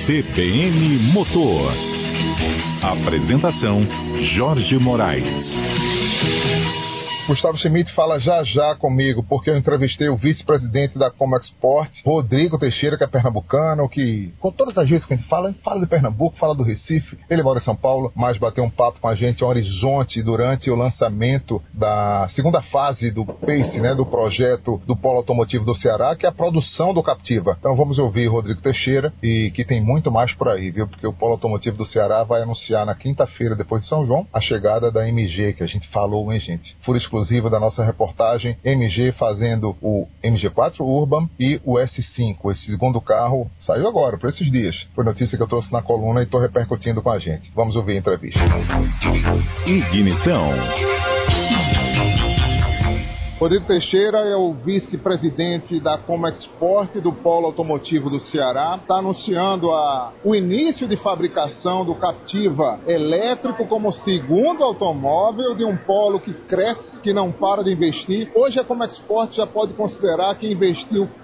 CBN Motor. Apresentação: Jorge Moraes. Gustavo Schmidt fala já comigo, porque eu entrevistei o vice-presidente da Comexport, Rodrigo Teixeira, que é pernambucano, que com todas as vezes que a gente fala de Pernambuco, fala do Recife. Ele mora em São Paulo, mas bateu um papo com a gente em Horizonte durante o lançamento da segunda fase do PACE, do projeto do Polo Automotivo do Ceará, que é a produção do Captiva. Então vamos ouvir Rodrigo Teixeira, e que tem muito mais por aí, viu? Porque o Polo Automotivo do Ceará vai anunciar na quinta-feira, depois de São João, a chegada da MG, que a gente falou, hein, gente? Furo exclusiva da nossa reportagem, MG fazendo o MG4 Urban e o S5. Esse segundo carro saiu agora, por esses dias. Foi notícia que eu trouxe na coluna e estou repercutindo com a gente. Vamos ouvir a entrevista. Ignição. Rodrigo Teixeira é o vice-presidente da Comexport do Polo Automotivo do Ceará. Está anunciando o início de fabricação do Captiva elétrico como segundo automóvel de um polo que cresce, que não para de investir. Hoje a Comexport já pode considerar que investiu